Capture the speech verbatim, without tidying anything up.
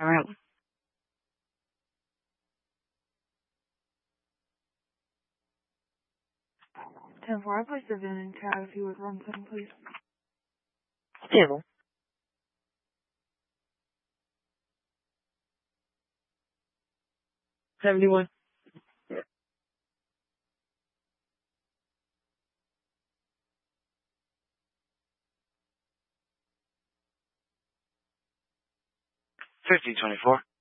All right. ten four, I placed a V I N in cab if you would run some, please. Stable. seventy-one. fifty twenty-four.